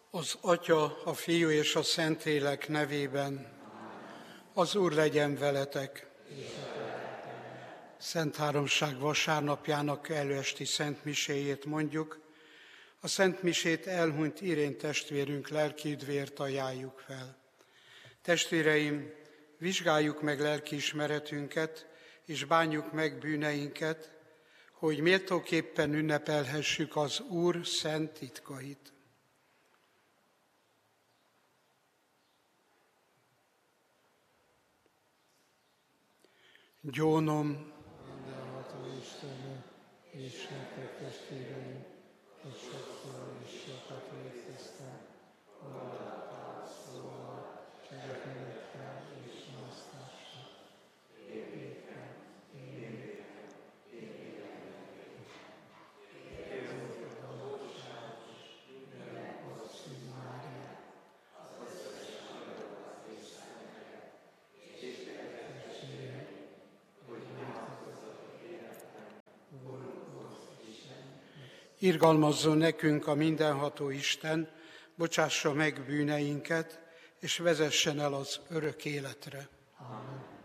Az Atya, a Fiú és a Szentlélek nevében. Az Úr legyen veletek. Szent Háromság vasárnapjának előesti szentmiséjét mondjuk. A szentmisét elhunyt Irén testvérünk lelkiüdvért ajánljuk fel. Testvéreim, vizsgáljuk meg lelkiismeretünket, és bánjuk meg bűneinket, hogy méltóképpen ünnepelhessük az Úr szent titkait. Gyónom Mindenható Istennek, és nektek testvéreim, hogy sokszor és sokat vétkeztem, gondolattal, szóval, cselekedettel és mulasztással. Irgalmazzon nekünk a mindenható Isten, bocsássa meg bűneinket, és vezessen el az örök életre. Amen.